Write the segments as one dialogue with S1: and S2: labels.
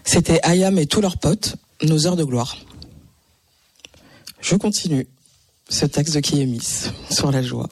S1: C'était Ayam et tous leurs potes, nos heures de gloire. Je continue ce texte de Kiemis sur la joie.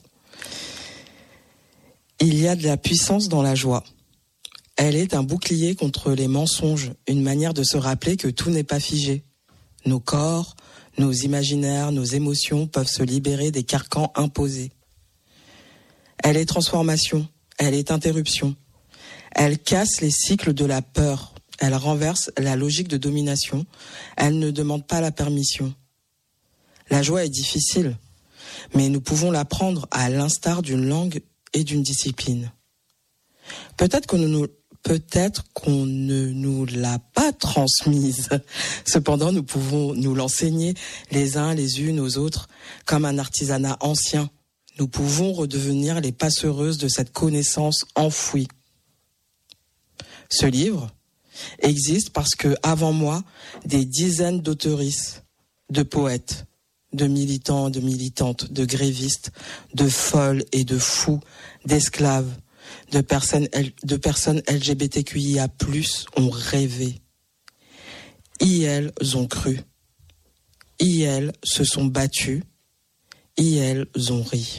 S1: Il y a de la puissance dans la joie. Elle est un bouclier contre les mensonges, une manière de se rappeler que tout n'est pas figé. Nos corps, nos imaginaires, nos émotions peuvent se libérer des carcans imposés. Elle est transformation, elle est interruption. Elle casse les cycles de la peur. Elle renverse la logique de domination. Elle ne demande pas la permission. La joie est difficile, mais nous pouvons l'apprendre à l'instar d'une langue et d'une discipline. Peut-être qu'on ne nous l'a pas transmise. Cependant, nous pouvons nous l'enseigner les uns les unes aux autres comme un artisanat ancien. Nous pouvons redevenir les passeuses de cette connaissance enfouie. Ce livre existe parce que, avant moi, des dizaines d'auteuristes, de poètes, de militants, de militantes, de grévistes, de folles et de fous, d'esclaves, de personnes LGBTQIA+, ont rêvé. Elles ont cru. Elles se sont battues. Elles ont ri.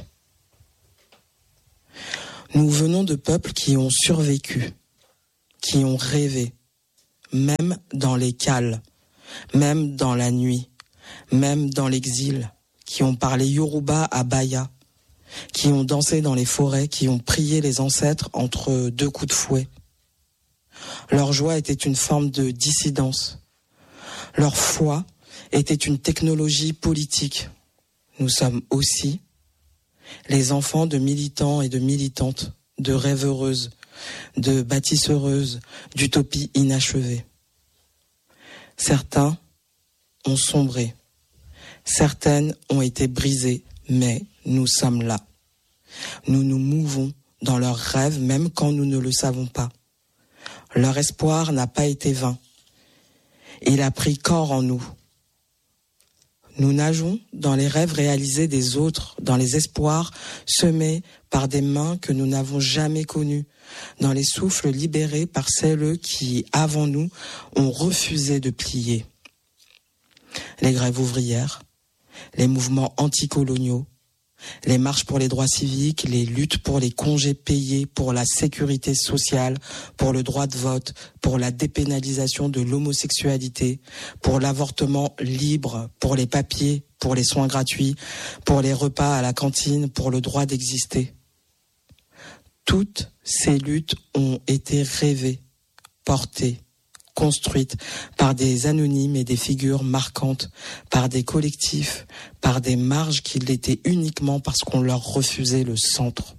S1: Nous venons de peuples qui ont survécu, qui ont rêvé, même dans les cales, même dans la nuit, même dans l'exil, qui ont parlé Yoruba à Baya, qui ont dansé dans les forêts, qui ont prié les ancêtres entre deux coups de fouet. Leur joie était une forme de dissidence. Leur foi était une technologie politique. Nous sommes aussi les enfants de militants et de militantes, de rêveuses, de bâtisseuses, d'utopies inachevées. Certains ont sombré, certaines ont été brisées, mais nous sommes là. Nous nous mouvons dans leurs rêves, même quand nous ne le savons pas. Leur espoir n'a pas été vain. Il a pris corps en nous. Nous nageons dans les rêves réalisés des autres, dans les espoirs semés par des mains que nous n'avons jamais connues, dans les souffles libérés par celles qui, avant nous, ont refusé de plier. Les grèves ouvrières, les mouvements anticoloniaux, les marches pour les droits civiques, les luttes pour les congés payés, pour la sécurité sociale, pour le droit de vote, pour la dépénalisation de l'homosexualité, pour l'avortement libre, pour les papiers, pour les soins gratuits, pour les repas à la cantine, pour le droit d'exister. Toutes ces luttes ont été rêvées, portées, construites par des anonymes et des figures marquantes, par des collectifs, par des marges qui l'étaient uniquement parce qu'on leur refusait le centre.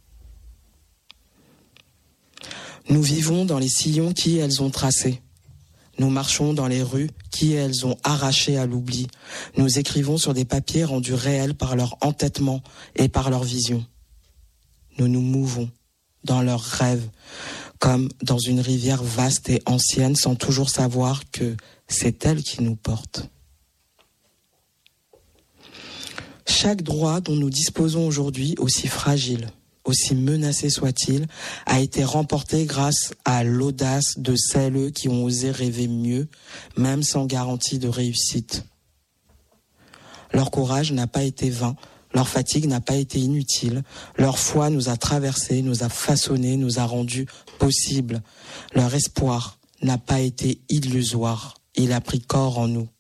S1: Nous vivons dans les sillons qui elles ont tracés. Nous marchons dans les rues qui elles ont arrachées à l'oubli. Nous écrivons sur des papiers rendus réels par leur entêtement et par leur vision. Nous nous mouvons dans leurs rêves, comme dans une rivière vaste et ancienne, sans toujours savoir que c'est elle qui nous porte. Chaque droit dont nous disposons aujourd'hui, aussi fragile, aussi menacé soit-il, a été remporté grâce à l'audace de celles qui ont osé rêver mieux, même sans garantie de réussite. Leur courage n'a pas été vain. Leur fatigue n'a pas été inutile. Leur foi nous a traversés, nous a façonnés, nous a rendus possibles. Leur espoir n'a pas été illusoire. Il a pris corps en nous.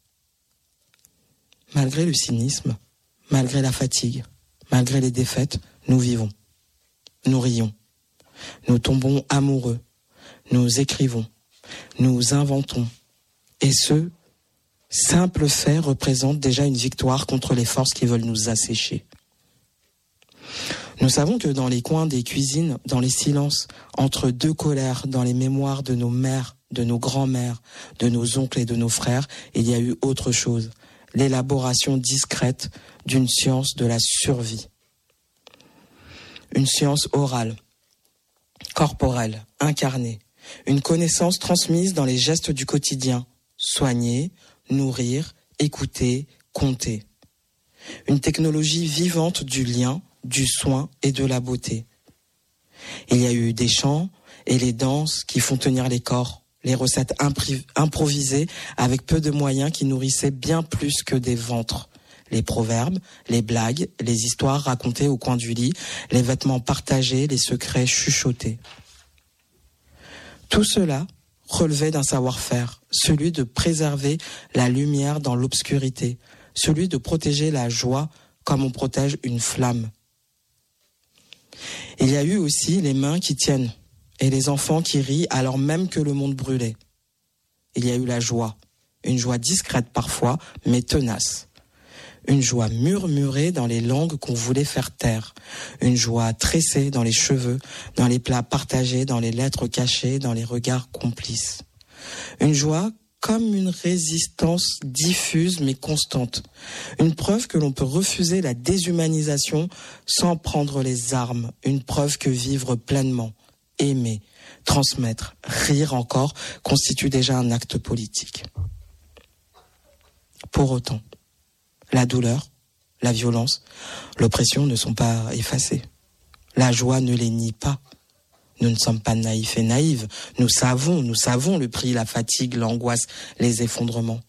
S1: Malgré le cynisme, malgré la fatigue, malgré les défaites, nous vivons. Nous rions. Nous tombons amoureux. Nous écrivons. Nous inventons. Et ce simple fait représente déjà une victoire contre les forces qui veulent nous assécher. Nous savons que dans les coins des cuisines, dans les silences, entre deux colères, dans les mémoires de nos mères, de nos grands-mères, de nos oncles et de nos frères, il y a eu autre chose, l'élaboration discrète d'une science de la survie. Une science orale, corporelle, incarnée, une connaissance transmise dans les gestes du quotidien, soigner, nourrir, écouter, compter. Une technologie vivante du lien, du soin et de la beauté. Il y a eu des chants et les danses qui font tenir les corps, les recettes improvisées avec peu de moyens qui nourrissaient bien plus que des ventres. Les proverbes, les blagues, les histoires racontées au coin du lit, les vêtements partagés, les secrets chuchotés. Tout cela relevait d'un savoir-faire, celui de préserver la lumière dans l'obscurité, celui de protéger la joie comme on protège une flamme. Il y a eu aussi les mains qui tiennent et les enfants qui rient alors même que le monde brûlait. Il y a eu la joie, une joie discrète parfois, mais tenace. Une joie murmurée dans les langues qu'on voulait faire taire. Une joie tressée dans les cheveux, dans les plats partagés, dans les lettres cachées, dans les regards complices. Une joie comme une résistance diffuse mais constante. Une preuve que l'on peut refuser la déshumanisation sans prendre les armes. Une preuve que vivre pleinement, aimer, transmettre, rire encore constitue déjà un acte politique. Pour autant, la douleur, la violence, l'oppression ne sont pas effacées. La joie ne les nie pas. Nous ne sommes pas naïfs et naïves. Nous savons le prix, la fatigue, l'angoisse, les effondrements.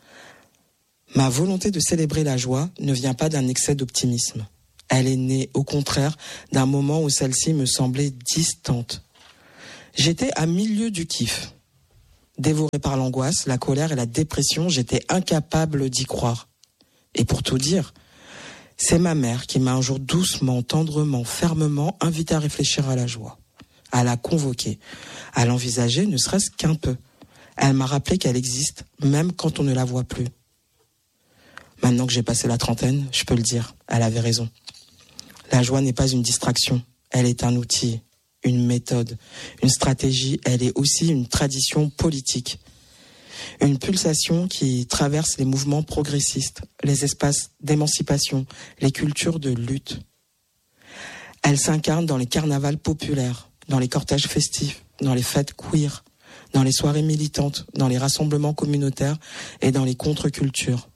S1: Ma volonté de célébrer la joie ne vient pas d'un excès d'optimisme. Elle est née, au contraire, d'un moment où celle-ci me semblait distante. J'étais à milieu du kiff. Dévoré par l'angoisse, la colère et la dépression, j'étais incapable d'y croire. Et pour tout dire, c'est ma mère qui m'a un jour doucement, tendrement, fermement invité à réfléchir à la joie, à la convoquer, à l'envisager ne serait-ce qu'un peu. Elle m'a rappelé qu'elle existe, même quand on ne la voit plus. Maintenant que j'ai passé la trentaine, je peux le dire, elle avait raison. La joie n'est pas une distraction, elle est un outil, une méthode, une stratégie, elle est aussi une tradition politique. Une pulsation qui traverse les mouvements progressistes, les espaces d'émancipation, les cultures de lutte. Elle s'incarne dans les carnavals populaires, dans les cortèges festifs, dans les fêtes queer, dans les soirées militantes, dans les rassemblements communautaires et dans les contre-cultures.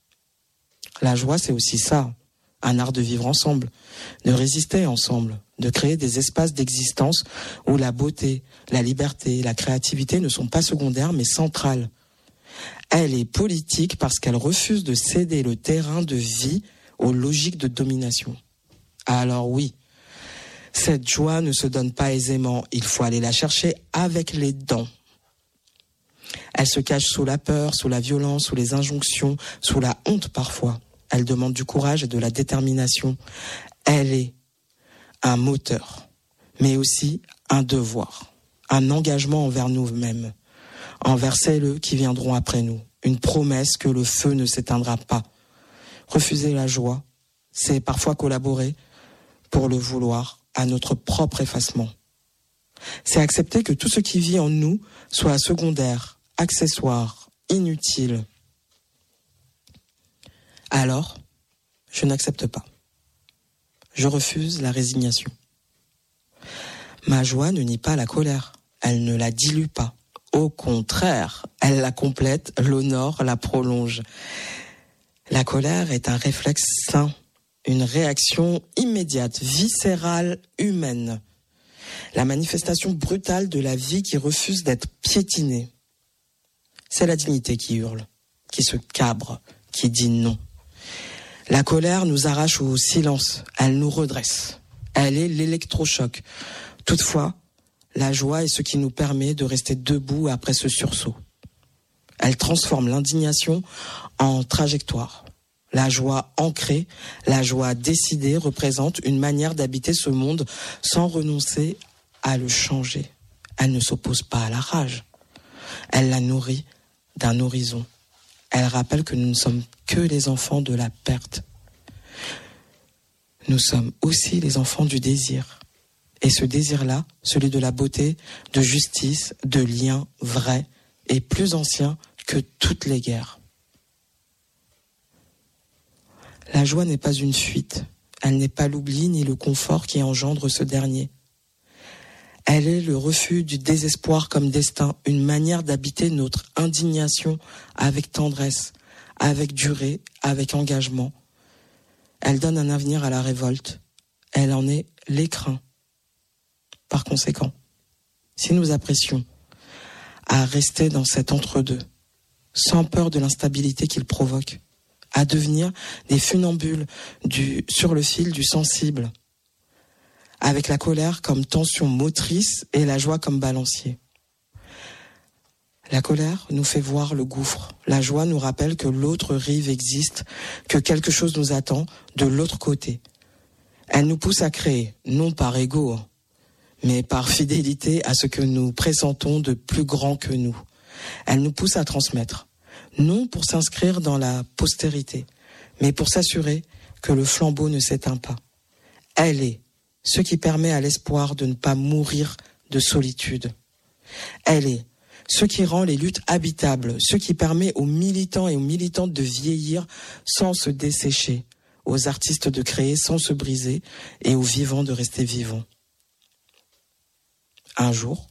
S1: La joie, c'est aussi ça, un art de vivre ensemble, de résister ensemble, de créer des espaces d'existence où la beauté, la liberté, la créativité ne sont pas secondaires mais centrales. Elle est politique parce qu'elle refuse de céder le terrain de vie aux logiques de domination. Alors oui, cette joie ne se donne pas aisément, il faut aller la chercher avec les dents. Elle se cache sous la peur, sous la violence, sous les injonctions, sous la honte parfois. Elle demande du courage et de la détermination. Elle est un moteur, mais aussi un devoir, un engagement envers nous-mêmes, envers celles qui viendront après nous, une promesse que le feu ne s'éteindra pas. Refuser la joie, c'est parfois collaborer, pour le vouloir, à notre propre effacement. C'est accepter que tout ce qui vit en nous soit secondaire, accessoire, inutile. Alors, je n'accepte pas. Je refuse la résignation. Ma joie ne nie pas la colère. Elle ne la dilue pas. Au contraire, elle la complète, l'honore, la prolonge. La colère est un réflexe sain, une réaction immédiate, viscérale, humaine. La manifestation brutale de la vie qui refuse d'être piétinée. C'est la dignité qui hurle, qui se cabre, qui dit non. La colère nous arrache au silence, elle nous redresse. Elle est l'électrochoc. Toutefois, la joie est ce qui nous permet de rester debout après ce sursaut. Elle transforme l'indignation en trajectoire. La joie ancrée, la joie décidée représente une manière d'habiter ce monde sans renoncer à le changer. Elle ne s'oppose pas à la rage. Elle la nourrit d'un horizon. Elle rappelle que nous ne sommes que les enfants de la perte. Nous sommes aussi les enfants du désir. Et ce désir-là, celui de la beauté, de justice, de liens vrais, est plus ancien que toutes les guerres. La joie n'est pas une fuite. Elle n'est pas l'oubli ni le confort qui engendre ce dernier. Elle est le refus du désespoir comme destin, une manière d'habiter notre indignation avec tendresse, avec durée, avec engagement. Elle donne un avenir à la révolte. Elle en est l'écrin. Par conséquent, si nous apprécions à rester dans cet entre-deux, sans peur de l'instabilité qu'il provoque, à devenir des funambules sur le fil du sensible, avec la colère comme tension motrice et la joie comme balancier. La colère nous fait voir le gouffre. La joie nous rappelle que l'autre rive existe, que quelque chose nous attend de l'autre côté. Elle nous pousse à créer, non par ego, mais par fidélité à ce que nous pressentons de plus grand que nous. Elle nous pousse à transmettre, non pour s'inscrire dans la postérité, mais pour s'assurer que le flambeau ne s'éteint pas. Elle est ce qui permet à l'espoir de ne pas mourir de solitude. Elle est ce qui rend les luttes habitables, ce qui permet aux militants et aux militantes de vieillir sans se dessécher, aux artistes de créer sans se briser et aux vivants de rester vivants. Un jour,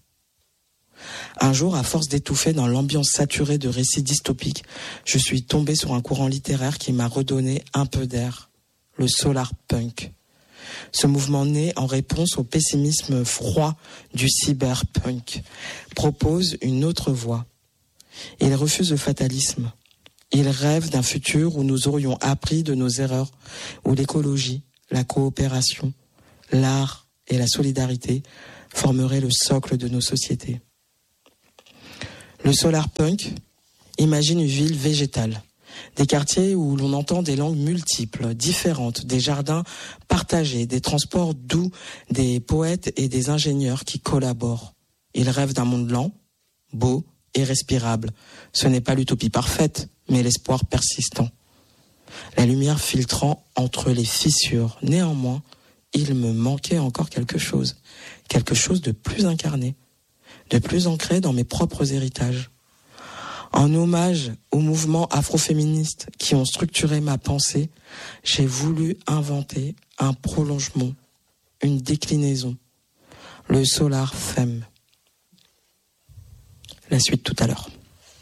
S1: à force d'étouffer dans l'ambiance saturée de récits dystopiques, je suis tombé sur un courant littéraire qui m'a redonné un peu d'air, le solar punk. Ce mouvement né en réponse au pessimisme froid du cyberpunk propose une autre voie. Il refuse le fatalisme. Il rêve d'un futur où nous aurions appris de nos erreurs, où l'écologie, la coopération, l'art et la solidarité formeraient le socle de nos sociétés. Le solarpunk imagine une ville végétale, des quartiers où l'on entend des langues multiples, différentes, des jardins partagés, des transports doux, des poètes et des ingénieurs qui collaborent. Il rêve d'un monde lent, beau et respirable. Ce n'est pas l'utopie parfaite, mais l'espoir persistant. La lumière filtrant entre les fissures. Néanmoins, il me manquait encore quelque chose de plus incarné, de plus ancré dans mes propres héritages. En hommage aux mouvements afroféministes qui ont structuré ma pensée, j'ai voulu inventer un prolongement, une déclinaison, le Solar Femme. La suite tout à l'heure.